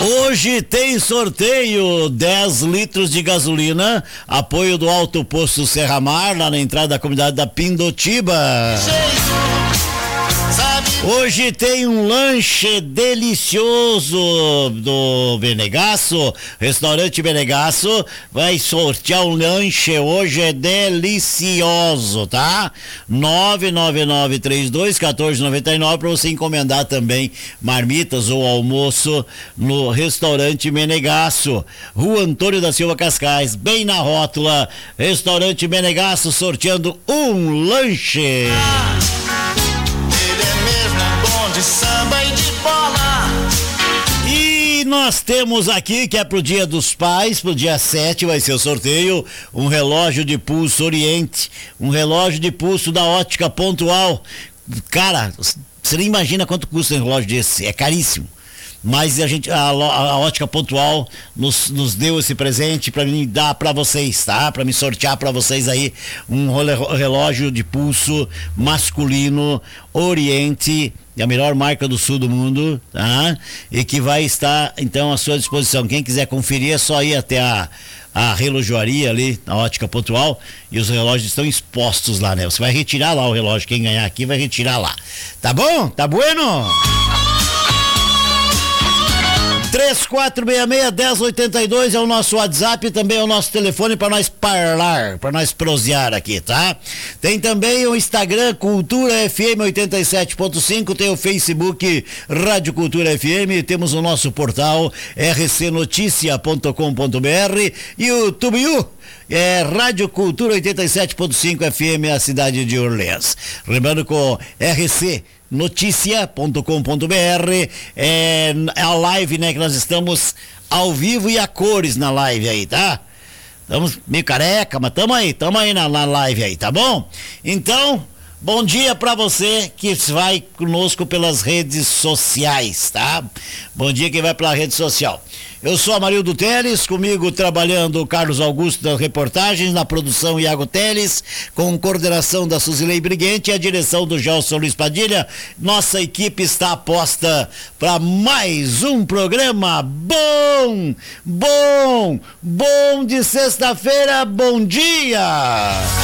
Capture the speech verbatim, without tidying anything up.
Hoje tem sorteio, dez litros de gasolina, apoio do Alto Posto Serra Mar, lá na entrada da comunidade da Pindotiba. Hoje tem um lanche delicioso do Benegasso, restaurante Benegasso, vai sortear um lanche hoje, é delicioso, tá? nove nove nove três dois um quatro nove nove para você encomendar também marmitas ou almoço no restaurante Benegasso, Rua Antônio da Silva Cascais, bem na rótula, restaurante Benegasso sorteando um lanche. De samba e de bola. E nós temos aqui que é pro Dia dos Pais, pro dia sete vai ser o sorteio, um relógio de pulso Oriente, um relógio de pulso da Ótica Pontual. Cara, você nem imagina quanto custa um relógio desse, é caríssimo. Mas a gente, a, a Ótica Pontual nos, nos deu esse presente para mim dar para vocês, tá? Para me sortear para vocês aí um relógio de pulso masculino Oriente, a melhor marca do sul do mundo, tá? E que vai estar então à sua disposição. Quem quiser conferir é só ir até a a relojoaria ali na Ótica Pontual e os relógios estão expostos lá, né? Você vai retirar lá o relógio, quem ganhar aqui vai retirar lá. Tá bom? Tá bueno? três quatro seis seis, um zero oito dois é o nosso WhatsApp e também é o nosso telefone para nós parlar, para nós prosear aqui, tá? Tem também o Instagram Cultura F M oitenta e sete ponto cinco, tem o Facebook Rádio Cultura F M, temos o nosso portal r c noticia ponto com ponto b r e o Tubiú é Rádio Cultura oitenta e sete ponto cinco F M, a cidade de Orleans. Lembrando com R C noticia ponto com ponto b r é a live, né, que nós estamos ao vivo e a cores na live aí, tá? Estamos meio careca, mas tamo aí, tamo aí na, na live aí, tá bom? Então, bom dia pra você que vai conosco pelas redes sociais, tá? Bom dia quem vai pela rede social. Eu sou Amarildo Teles, comigo trabalhando o Carlos Augusto das reportagens, na produção Iago Teles, com coordenação da Suzilei Briguente e a direção do Gelson Luiz Padilha. Nossa equipe está aposta para mais um programa bom, bom, bom de sexta-feira. Bom dia!